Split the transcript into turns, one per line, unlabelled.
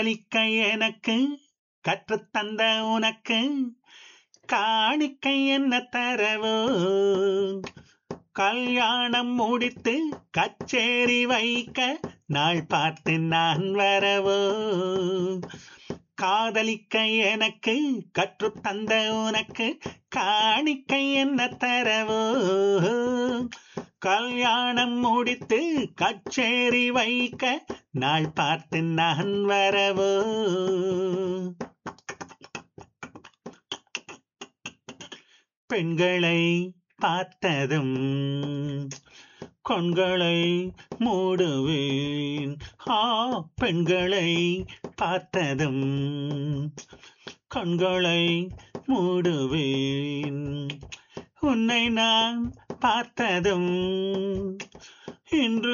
காதலிக்க எனக்கு கற்றுத்தந்த உனக்கு காணிக்கை என்ன தரவோ கல்யாணம் முடித்து கச்சேரி வைக்க நாள் பார்த்து நான் வரவோ காதலிக்க எனக்கு கற்றுத்தந்த உனக்கு காணிக்கை என்ன தரவோ கல்யாணம் முடித்து கச்சேரி வைக்க நாள் பார்த்து நான் வரவோ பெண்களை பார்த்ததும் கண்களை மூடுவேன் பெண்களை பார்த்ததும் கண்களை மூடுவேன் உன்னை நான் பார்த்ததும் இன்று